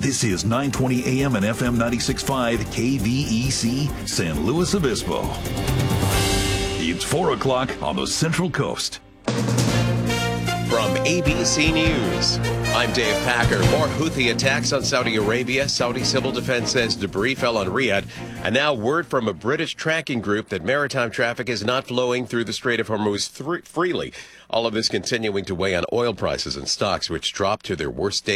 This is 920 AM and FM 96.5 KVEC San Luis Obispo. It's 4 o'clock on the Central Coast. From ABC News, I'm Dave Packer. More Houthi attacks on Saudi Arabia. Saudi Civil Defense says debris fell on Riyadh. And now word from a British tracking group that maritime traffic is not flowing through the Strait of Hormuz freely. All of this continuing to weigh on oil prices and stocks, which dropped to their worst day